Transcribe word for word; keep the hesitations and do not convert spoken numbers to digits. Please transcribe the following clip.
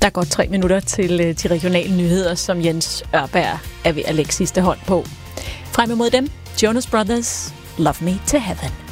Der går tre minutter til de regionale nyheder, som Jens Ørberg er ved at lægge sidste hånd på. Frem imod dem, Jonas Brothers, Love Me to Heaven.